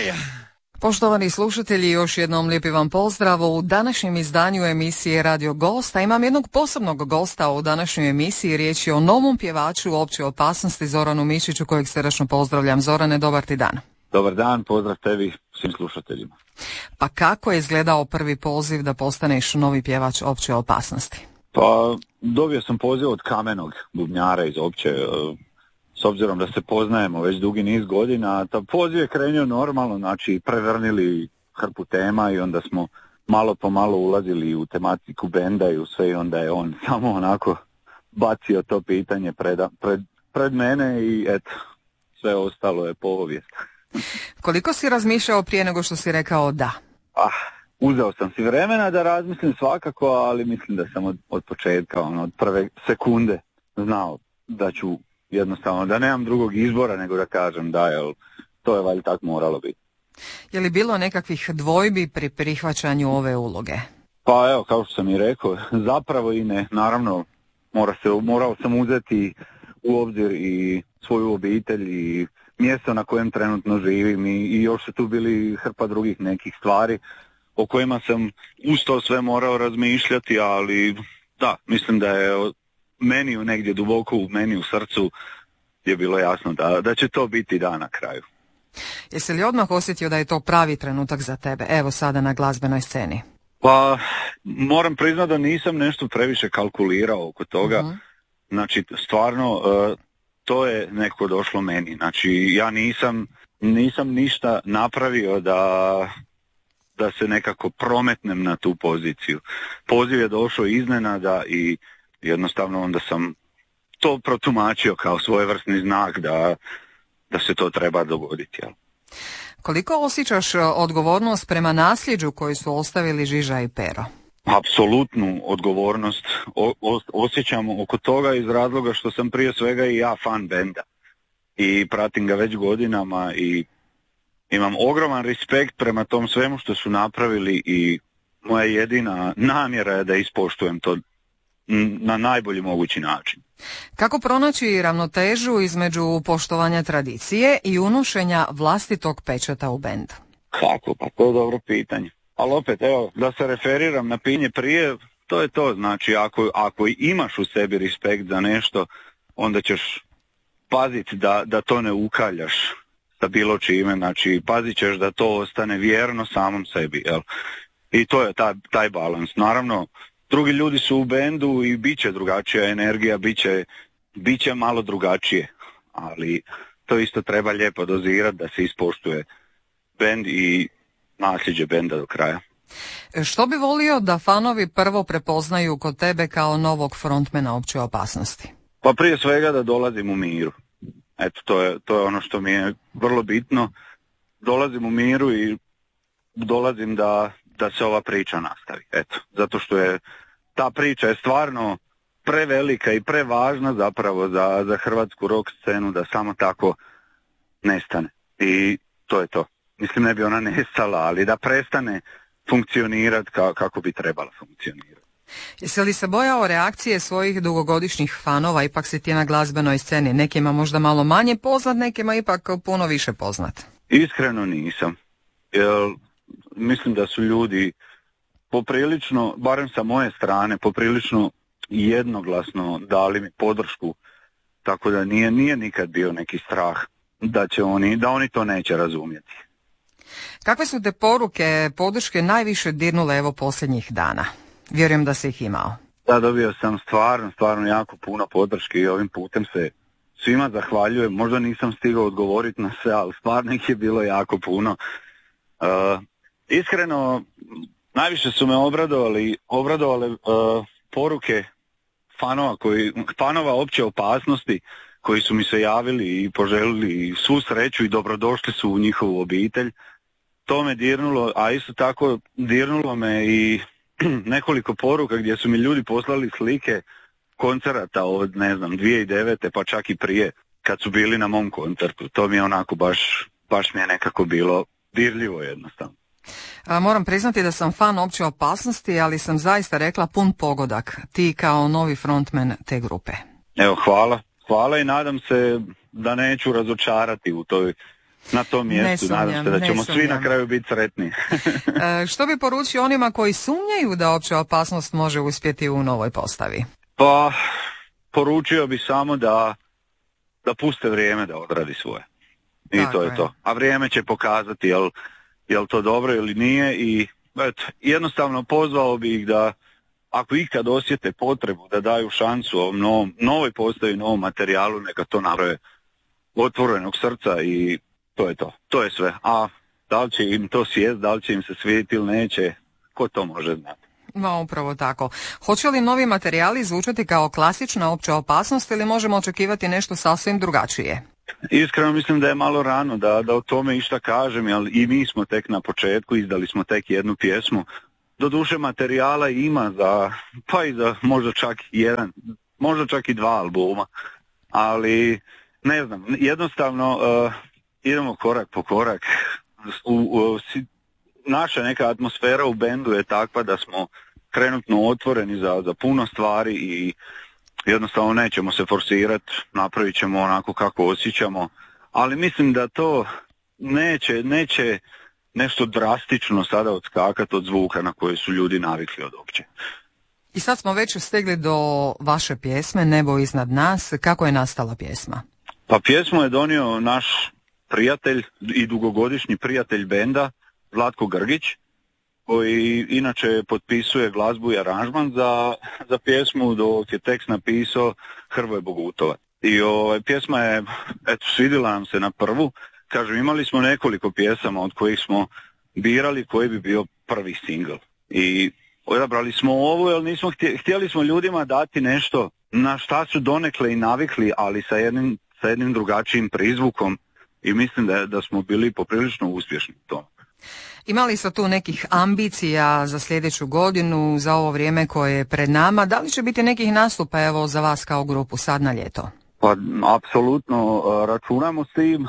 Oj! Poštovani slušatelji, još jednom lijepi vam pozdrav. U današnjem izdanju emisije Radio Gost, a imam jednog posebnog gosta u današnjoj emisiji. Riječ je o novom pjevaču opće opasnosti Zoranu Mišiću, kojeg srdačno pozdravljam. Zorane, dobar ti dan. Dobar dan, pozdrav tebi, svim slušateljima. Pa kako je izgledao prvi poziv da postaneš novi pjevač opće opasnosti? Pa dobio sam poziv od Kamenog, bubnjara iz opće, s obzirom da se poznajemo već dugi niz godina. Ta poziv je krenuo normalno, znači prevrnili hrpu tema i onda smo malo po malo ulazili u tematiku benda i u sve, i onda je on samo onako bacio to pitanje pred mene i eto, sve ostalo je povijest. Koliko si razmišljao prije nego što si rekao da? Uzeo sam si vremena da razmislim svakako, ali mislim da sam od početka, od prve sekunde znao da ću jednostavno, da nemam drugog izbora nego da kažem da, jer to je valjda tako moralo biti. Je li bilo nekakvih dvojbi pri prihvaćanju ove uloge? Pa evo, kao što sam i rekao, zapravo i ne. Naravno, morao sam uzeti u obzir i svoju obitelj i mjesto na kojem trenutno živim i još su tu bili hrpa drugih nekih stvari o kojima sam uz to sve morao razmišljati, ali da, mislim da je meni negdje duboko u meni u srcu je bilo jasno da će to biti da na kraju. Jesi li odmah osjetio da je to pravi trenutak za tebe, evo sada na glazbenoj sceni? Pa moram priznati da nisam nešto previše kalkulirao oko toga. Znači stvarno to je neko došlo meni. Znači ja nisam ništa napravio da se nekako prometnem na tu poziciju. Poziv je došao iznenada i jednostavno onda sam to protumačio kao svojevrsni znak da se to treba dogoditi. Jel? Koliko osjećaš odgovornost prema nasljeđu koji su ostavili Žiža i Pero? Apsolutnu odgovornost osjećam oko toga iz razloga što sam prije svega i ja fan benda i pratim ga već godinama i imam ogroman respekt prema tom svemu što su napravili i moja jedina namjera je da ispoštujem to na najbolji mogući način. Kako pronaći ravnotežu između poštovanja tradicije i unošenja vlastitog pečata u bendu? Kako? Pa to je dobro pitanje. Ali opet, evo, da se referiram na pitanje prije, to je to. Znači, ako imaš u sebi respekt za nešto, onda ćeš paziti da to ne ukaljaš sa bilo čime. Znači, pazit ćeš da to ostane vjerno samom sebi. Jel? I to je taj balans. Naravno, drugi ljudi su u bendu i bit će drugačija energija, bit će malo drugačije, ali to isto treba lijepo dozirati da se ispoštuje bend i nasljeđe benda do kraja. Što bi volio da fanovi prvo prepoznaju kod tebe kao novog frontmana opće opasnosti? Pa prije svega da dolazim u miru. Eto, to je ono što mi je vrlo bitno. Dolazim u miru i dolazim da se ova priča nastavi. Eto, zato što je ta priča je stvarno prevelika i prevažna zapravo za hrvatsku rock scenu da samo tako nestane. I to je to. Mislim, ne bi ona nestala, ali da prestane funkcionirati kako bi trebala funkcionirati. Jesi li se bojao reakcije svojih dugogodišnjih fanova? Ipak si ti na glazbenoj sceni. Nekima možda malo manje poznat, nekima ipak puno više poznat. Iskreno nisam. Jer mislim da su ljudi poprilično, barem sa moje strane, poprilično jednoglasno dali mi podršku, tako da nije nikad bio neki strah da oni to neće razumjeti. Kakve su te poruke, podrške najviše dirnule evo posljednjih dana? Vjerujem da si ih imao. Da, dobio sam stvarno jako puno podrške i ovim putem se svima zahvaljujem. Možda nisam stigao odgovoriti na sve, ali stvarno ih je bilo jako puno. Iskreno, najviše su me obradovale poruke fanova opće opasnosti koji su mi se javili i poželili svu sreću i dobrodošli su u njihovu obitelj. To me dirnulo, a isto tako dirnulo me i nekoliko poruka gdje su mi ljudi poslali slike koncerata od 2009. pa čak i prije kad su bili na mom koncertu. To mi je onako baš mi je nekako bilo dirljivo jednostavno. Moram priznati da sam fan opće opasnosti, ali sam zaista rekla pun pogodak, ti kao novi frontman te grupe. Evo, hvala i nadam se da neću razočarati na tom mjestu. Nadam se da ćemo svi na kraju biti sretni. Što bi poručio onima koji sumnjaju da opća opasnost može uspjeti u novoj postavi? Pa, poručio bi samo da puste vrijeme da odradi svoje. I tako to je to. A vrijeme će pokazati jel to dobro ili nije i jednostavno pozvao bi ih da ako ikad osjete potrebu da daju šansu ovom novoj postavi, novom materijalu, neka to naprave otvorenog srca i to je to. To je sve. A da li će im to sjest, da li će im se svidjeti ili neće, ko to može znati. Ma, upravo tako. Hoće li novi materijali zvučati kao klasična opća opasnost ili možemo očekivati nešto sasvim drugačije? Iskreno mislim da je malo rano da o tome išta kažem, jer i mi smo tek na početku, izdali smo tek jednu pjesmu. Doduše materijala ima pa i za možda čak jedan, možda čak i 2 albuma, ali ne znam, jednostavno idemo korak po korak. Naša neka atmosfera u bendu je takva da smo trenutno otvoreni za puno stvari i jednostavno nećemo se forsirati, napravit ćemo onako kako osjećamo, ali mislim da to neće nešto drastično sada odskakati od zvuka na koje su ljudi navikli od opće. I sad smo već stigli do vaše pjesme Nebo iznad nas. Kako je nastala pjesma? Pa pjesmu je donio naš prijatelj i dugogodišnji prijatelj benda Zlatko Grgić, koji inače potpisuje glazbu i aranžman za pjesmu, dok je tekst napisao Hrvoje Bogutovac. I pjesma je, svidjela nam se na prvu. Kažem, imali smo nekoliko pjesama od kojih smo birali koji bi bio prvi singl. I odabrali smo ovu, jer nismo htjeli smo ljudima dati nešto na šta su donekle i navikli, ali sa jednim drugačijim prizvukom i mislim da smo bili poprilično uspješni u tom. Imali su tu nekih ambicija za sljedeću godinu, za ovo vrijeme koje je pred nama? Da li će biti nekih nastupa evo za vas kao grupu sad na ljeto? Pa apsolutno računamo s tim,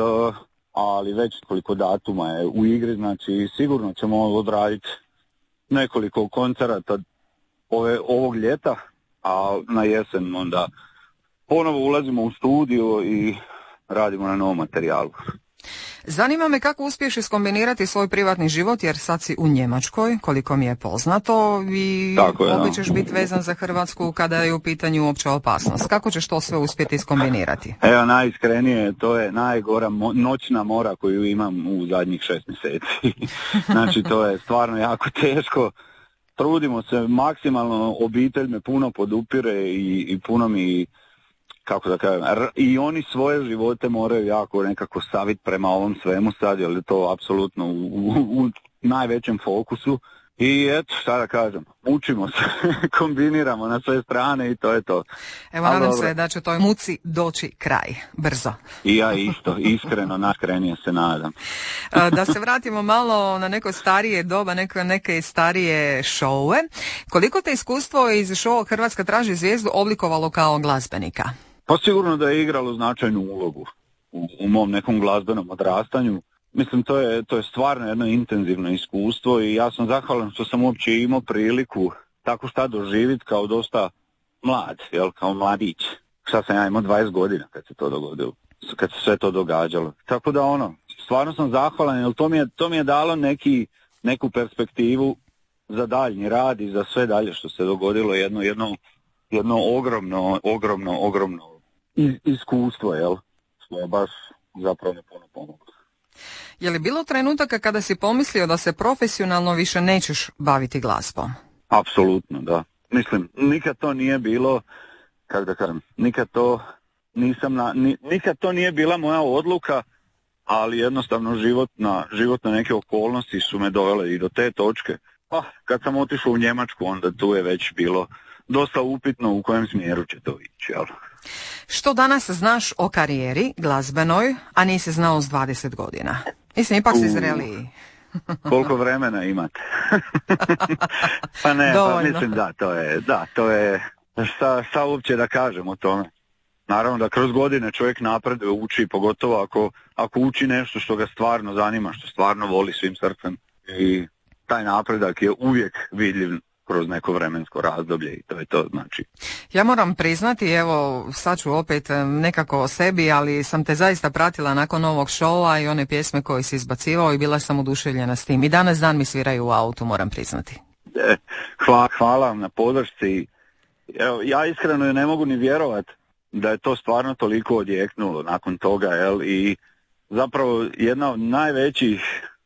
ali već koliko datuma je u igri, znači sigurno ćemo odraditi nekoliko koncerata ovog ljeta, a na jesen onda ponovo ulazimo u studio i radimo na novom materijalu. Zanima me kako uspiješ iskombinirati svoj privatni život, jer sad si u Njemačkoj, koliko mi je poznato, i opet ćeš biti vezan za Hrvatsku kada je u pitanju opća opasnost. Kako ćeš to sve uspjeti iskombinirati? Evo, najiskrenije, to je najgora noćna mora koju imam u zadnjih 6 mjeseci. Znači, to je stvarno jako teško. Trudimo se maksimalno, obitelj me puno podupire i puno mi, kako da kažem, i oni svoje živote moraju jako nekako staviti prema ovom svemu sad, jer je to apsolutno u najvećem fokusu. I eto, šta da kažem, učimo se, kombiniramo na sve strane i to je to. Evo, nadam se da će toj muci doći kraj, brzo. I ja isto, iskreno, najiskrenije se nadam. Da se vratimo malo na neko starije doba, neke starije šouve. Koliko te iskustvo iz šova Hrvatska traži zvijezdu oblikovalo kao glazbenika? Pa sigurno da je igralo značajnu ulogu u mom nekom glazbenom odrastanju. Mislim, to je stvarno jedno intenzivno iskustvo i ja sam zahvalan što sam uopće imao priliku tako šta doživjeti kao dosta mlad, kao mladić. Šta sam ja imao 20 godina kad se to dogodilo, kad se sve to događalo. Tako da stvarno sam zahvalan, jer to mi je dalo neku perspektivu za daljnji rad i za sve dalje što se dogodilo, jedno ogromno iskustvo, što je baš zapravo puno pomoglo. Je li bilo trenutaka kada si pomislio da se profesionalno više nećeš baviti glazbom? Apsolutno, da. Mislim, nikad to nije bilo, kako da kažem, nikad to nije bila moja odluka, ali jednostavno životne neke okolnosti su me dovele i do te točke. Pa, kad sam otišao u Njemačku, onda tu je već bilo dosta upitno u kojem smjeru će to ići, Što danas znaš o karijeri glazbenoj, a nisi znao s 20 godina? Mislim, ipak si zreliji. Koliko vremena imate? Pa ne, mislim to je, šta uopće da kažem o tome. Naravno da kroz godine čovjek napreduje, uči, pogotovo ako uči nešto što ga stvarno zanima, što stvarno voli svim srcem. I taj napredak je uvijek vidljiv kroz neko vremensko razdoblje i to je to, znači. Ja moram priznati, evo sad ću opet nekako o sebi, ali sam te zaista pratila nakon ovog šova i one pjesme koje si izbacivao i bila sam oduševljena s tim. I danas dan mi sviraju u autu, moram priznati. Hvala vam na podršci. Evo, ja iskreno ne mogu ni vjerovat da je to stvarno toliko odjeknulo nakon toga, jel? I zapravo jedna od najvećih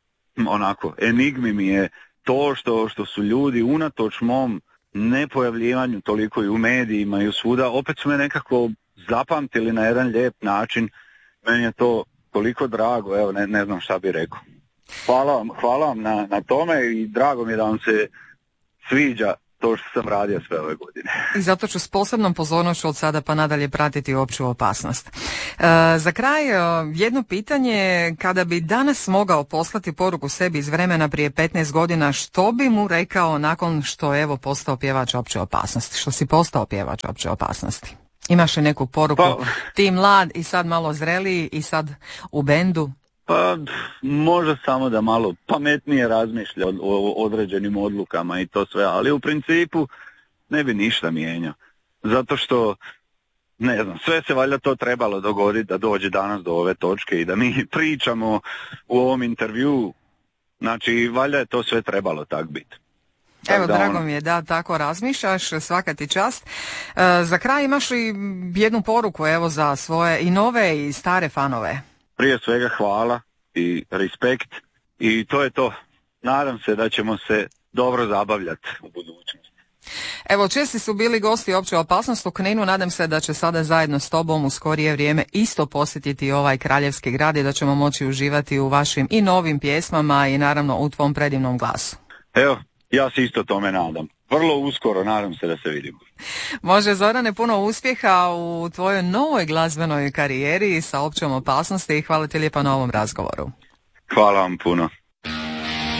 enigmi mi je to što su ljudi unatoč mom nepojavljivanju toliko i u medijima i u svuda, opet su me nekako zapamtili na jedan lijep način. Meni je to toliko drago, evo ne znam šta bi rekao. Hvala vam na tome i drago mi je da vam se sviđa to što sam radio sve ove godine. I zato ću s posebnom pozornošću od sada pa nadalje pratiti opću opasnost. Za kraj jedno pitanje, kada bi danas mogao poslati poruku sebi iz vremena prije 15 godina, što bi mu rekao nakon što evo postao pjevač opće opasnosti, što si postao pjevač opće opasnosti? Imaš li neku poruku? Ti mlad i sad malo zreliji i sad u bendu? Pa možda samo da malo pametnije razmišlja o određenim odlukama i to sve, ali u principu ne bi ništa mijenjao. Zato što, ne znam, sve se valjda to trebalo dogoditi da dođe danas do ove točke i da mi pričamo u ovom intervjuu. Znači, valjda je to sve trebalo tak biti. Evo, drago mi je da tako razmišljaš, svaka ti čast. Za kraj imaš li jednu poruku evo za svoje i nove i stare fanove? Prije svega hvala i respekt i to je to. Nadam se da ćemo se dobro zabavljati u budućnosti. Evo, česti su bili gosti opće opasnost u Kninu, nadam se da će sada zajedno s tobom u skorije vrijeme isto posjetiti ovaj kraljevski grad i da ćemo moći uživati u vašim i novim pjesmama i naravno u tvom predivnom glasu. Evo, ja se isto tome nadam. Vrlo uskoro, nadam se da se vidimo. Može, Zorane, puno uspjeha u tvojoj novoj glazbenoj karijeri sa općom opasnosti i hvala ti lijepa na ovom razgovoru. Hvala vam puno.